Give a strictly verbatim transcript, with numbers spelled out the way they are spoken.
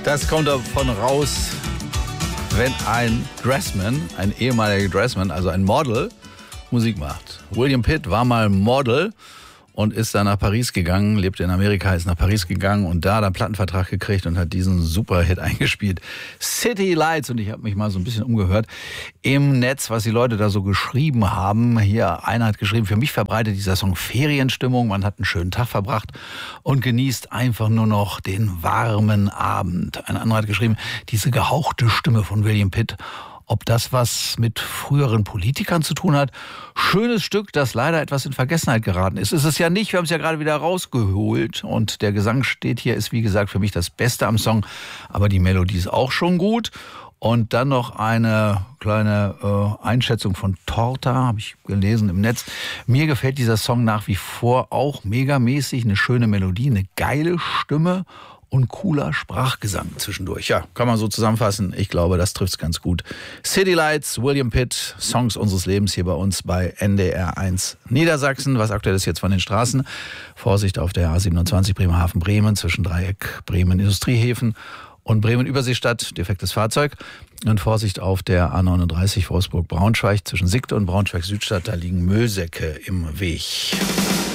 Das kommt davon raus, wenn ein Dressman, ein ehemaliger Dressman, also ein Model, Musik macht. William Pitt war mal Model und ist dann nach Paris gegangen, lebte in Amerika, ist nach Paris gegangen und da hat er einen Plattenvertrag gekriegt und hat diesen Superhit eingespielt. City Lights. Und ich habe mich mal so ein bisschen umgehört im Netz, was die Leute da so geschrieben haben. Hier, einer hat geschrieben, für mich verbreitet dieser Song Ferienstimmung. Man hat einen schönen Tag verbracht und genießt einfach nur noch den warmen Abend. Ein anderer hat geschrieben, diese gehauchte Stimme von William Pitt. Ob das was mit früheren Politikern zu tun hat? Schönes Stück, das leider etwas in Vergessenheit geraten ist. Ist es ja nicht, wir haben es ja gerade wieder rausgeholt. Und der Gesang steht hier, ist wie gesagt für mich das Beste am Song. Aber die Melodie ist auch schon gut. Und dann noch eine kleine äh, Einschätzung von Torta, habe ich gelesen im Netz. Mir gefällt dieser Song nach wie vor auch megamäßig. Eine schöne Melodie, eine geile Stimme. Und cooler Sprachgesang zwischendurch. Ja, kann man so zusammenfassen. Ich glaube, das trifft's ganz gut. City Lights, William Pitt, Songs unseres Lebens hier bei uns bei N D R eins Niedersachsen. Was aktuell ist jetzt von den Straßen. Vorsicht auf der A siebenundzwanzig Bremerhaven-Bremen zwischen Dreieck Bremen Industriehäfen und Bremen Überseestadt, defektes Fahrzeug. Und Vorsicht auf der A neununddreißig Wolfsburg-Braunschweig zwischen Siegte und Braunschweig-Südstadt. Da liegen Müllsäcke im Weg.